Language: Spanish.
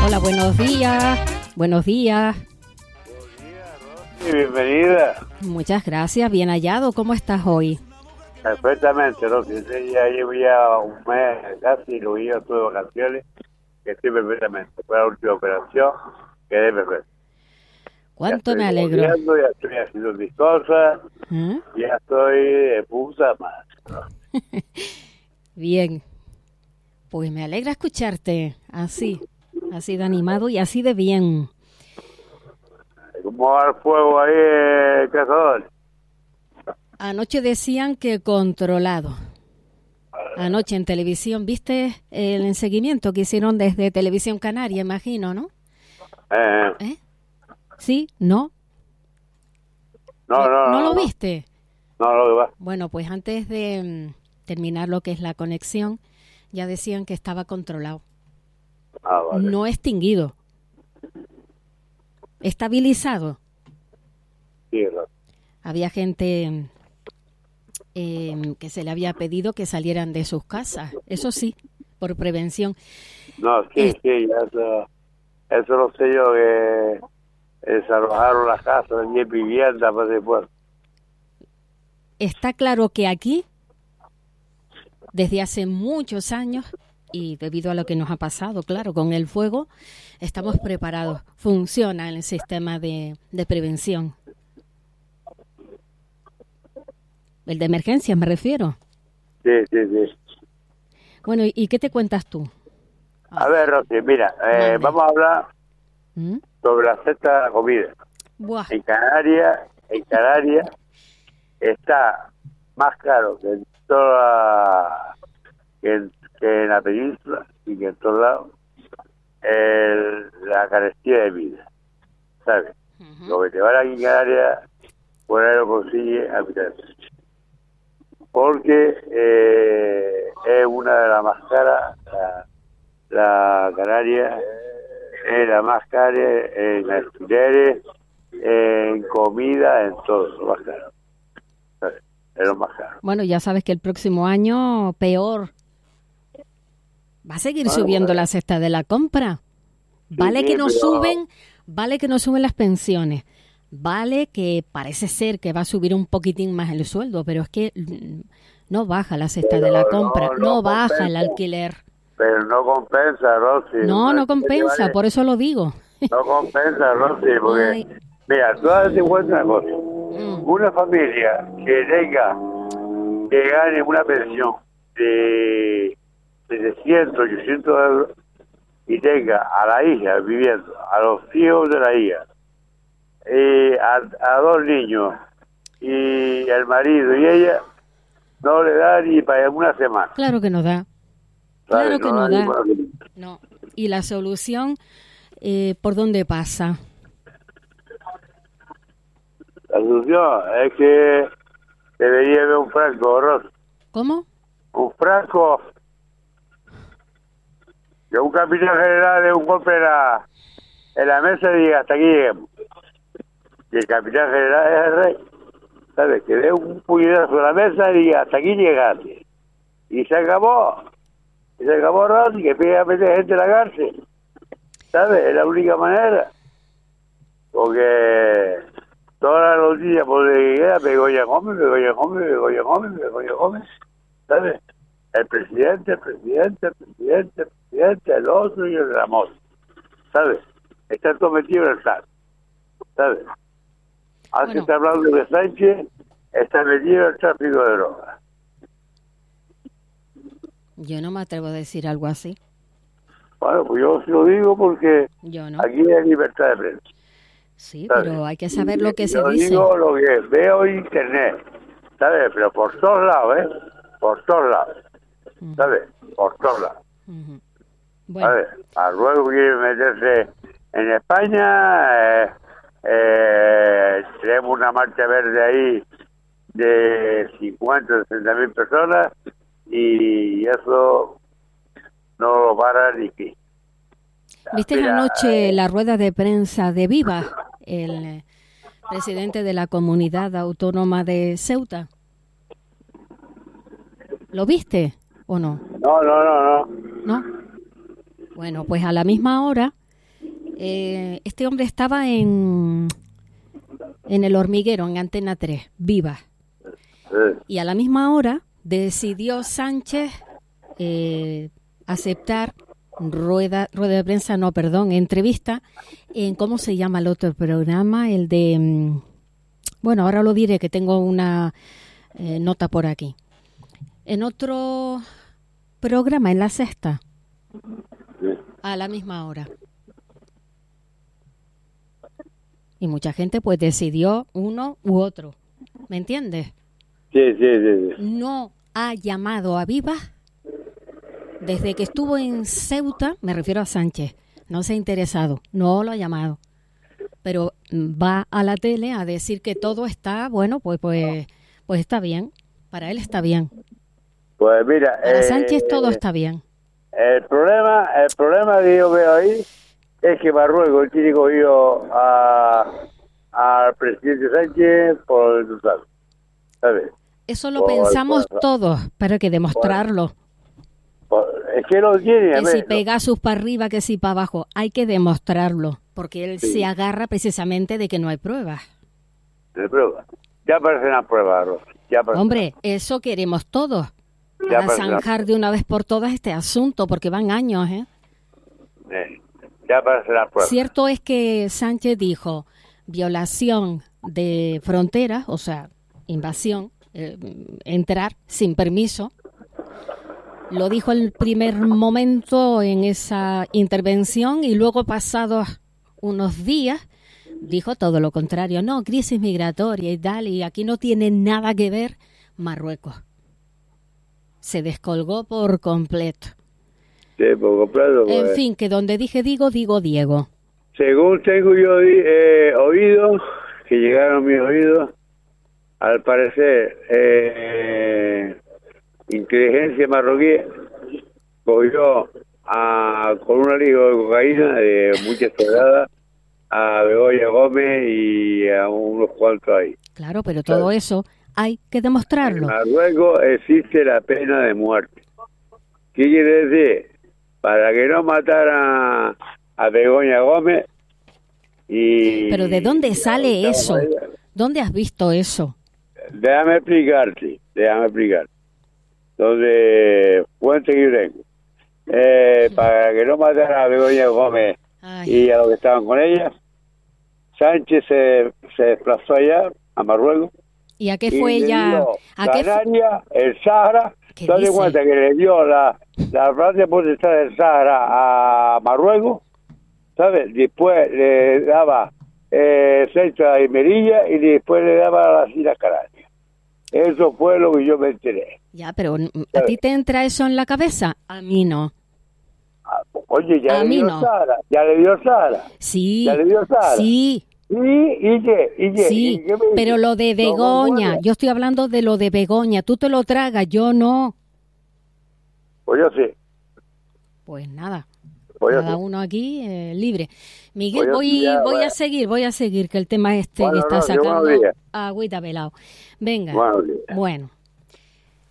Hola, buenos días. Buenos días. Rosy, bienvenida. Muchas gracias, bien hallado. ¿Cómo estás hoy? Perfectamente, Rosy. Ya llevo ya un mes casi, lo yo estuve de vacaciones, que estoy perfectamente. Fue la última operación, quedé perfecto. ¿Cuánto me alegro? Ya estoy haciendo mis cosas, ya estoy de puta más. Bien, pues me alegra escucharte así de animado y así de bien. ¿Cómo va el fuego ahí, cazador? Anoche decían que controlado. Anoche en televisión, ¿viste el seguimiento que hicieron desde Televisión Canaria, imagino, no? ¿Sí? ¿No? ¿No lo viste? No, lo que va. Bueno, pues antes de terminar lo que es la conexión, ya decían que estaba controlado. Vale. No extinguido. Estabilizado. Sí, Rosy. Había gente que se le había pedido que salieran de sus casas. Eso sí, por prevención. No, sí, eso lo sé yo, que desalojaron las casas, 10 viviendas para después. Está claro que aquí, desde hace muchos años, y debido a lo que nos ha pasado, claro, con el fuego, estamos preparados. Funciona el sistema de prevención. El de emergencia, me refiero. Sí. Bueno, ¿y qué te cuentas tú? A ver, Rosy, mira, vamos a hablar sobre la cesta de la comida. Buah. En Canarias está más caro que en toda que en la península y que en todos lados la carestía de vida, ¿sabes? Lo que te vale aquí en Canarias, por ahí lo consigue a mitad de precio. Porque es una de las más caras, la Canaria es la más cara en alquileres, en comida, en todo, lo más caro. ¿Sabes? Es lo más caro. Bueno, ya sabes que el próximo año peor. Va a seguir subiendo la cesta de la compra. Vale que no suben las pensiones. Vale que parece ser que va a subir un poquitín más el sueldo, pero es que no baja la cesta de la compra, no baja el alquiler. Pero no compensa, Rosy. No compensa, por eso lo digo. No compensa, Rosy, porque, mira, tú date cuenta una cosa. Una familia que gane una pensión de 700, 800 euros y tenga a la hija viviendo, a los hijos de la hija, a dos niños y el marido y ella, no le da ni para una semana. Claro que no da. Claro que no da. No. ¿Y la solución por dónde pasa? La solución es que debería haber un franco, Rosy. ¿Cómo? Un franco, que un capitán general de un golpe en la mesa y diga hasta aquí lleguemos. Y el capitán general es el rey, ¿sabes? Que dé un puñetazo a la mesa y diga hasta aquí llegaste. Y se acabó. Rosy, que pega a meter gente en la cárcel. ¿Sabes? Es la única manera. Porque todos los días por llegar, Begoña Gómez, ¿sabes? El presidente, el otro y el Ramón, ¿sabes? Están todos metidos en el SAT, ¿sabes? Ahora que está hablando de Sánchez, está metido en el tráfico de drogas. Yo no me atrevo a decir algo así. Bueno, pues yo se lo digo porque aquí hay libertad de prensa. Sí, ¿sabes? Pero hay que saber lo que se dice. Yo digo lo que veo en internet, ¿sabes? Pero por todos lados, por todos lados, ¿sabes? Por todos lados. Bueno. ¿Sabes? Marruecos quiere meterse en España, tenemos una marcha verde ahí de 50, 60 mil personas y eso no lo para ni qué. ¿Viste anoche la rueda de prensa de Viva, el presidente de la Comunidad Autónoma de Ceuta? ¿Lo viste o no? No. ¿No? Bueno, pues a la misma hora Este hombre estaba en El Hormiguero, en Antena 3, Viva. Y a la misma hora decidió Sánchez aceptar rueda de prensa, entrevista en, ¿cómo se llama el otro programa? El de, bueno, ahora lo diré que tengo una nota por aquí. En otro programa, en La Sexta, a la misma hora. Y mucha gente pues decidió uno u otro, ¿me entiendes? Sí. No ha llamado a Viva desde que estuvo en Ceuta, me refiero a Sánchez, no se ha interesado, no lo ha llamado, pero va a la tele a decir que todo está, bueno, pues está bien, para él está bien. Pues mira, para Sánchez todo está bien. El problema que yo veo ahí es que Marruecos tiene cogido al presidente Sánchez por el Dusal, ¿sabes? Eso lo pensamos todos, pero hay que demostrarlo. Es que lo tiene. Que si Pegasus para arriba, que si para abajo, hay que demostrarlo, porque él se agarra precisamente de que no hay pruebas. De pruebas. Ya aparecen las pruebas, Rosa. Hombre, eso queremos todos, para zanjar de una vez por todas este asunto, porque van años, Ya aparecen las pruebas. Cierto es que Sánchez dijo violación de fronteras, o sea, invasión, entrar sin permiso. Lo dijo el primer momento en esa intervención y luego pasados unos días dijo todo lo contrario. No, crisis migratoria y tal, y aquí no tiene nada que ver Marruecos. Se descolgó por completo. Sí, por completo. En fin, que donde dije digo Diego. Según tengo yo oído, que llegaron mis oídos, al parecer, inteligencia marroquí cogió con un alijo de cocaína de muchas toneladas a Begoña Gómez y a unos cuantos ahí. Claro, pero todo eso hay que demostrarlo. En Marruecos existe la pena de muerte. ¿Qué quiere decir? Para que no mataran a Begoña Gómez y... ¿Pero de dónde sale eso? ¿Dónde has visto eso? Déjame explicarte. Donde fuente que yo tengo. Para que no mataran a Begoña Gómez y a los que estaban con ella, Sánchez se desplazó allá, a Marruecos. ¿Y a qué fue ella? Canarias, el Sahara. ¿Te das cuenta que le dio la Francia potestad del Sahara a Marruecos? ¿Sabes? Después le daba Ceuta y Melilla y después le daba las Islas Canarias. Eso fue lo que yo me enteré. Ya, pero ¿a ti te entra eso en la cabeza? A mí no. Oye, ya le dio Sahara. Sí. Ya le dio Sahara. Sí. ¿Y qué? Sí, pero lo de Begoña, yo estoy hablando de lo de Begoña, tú te lo tragas, yo no. Pues yo sí. Pues nada, cada uno aquí libre. Miguel, voy a seguir, que el tema que está sacando agüita pelado. Venga, bueno.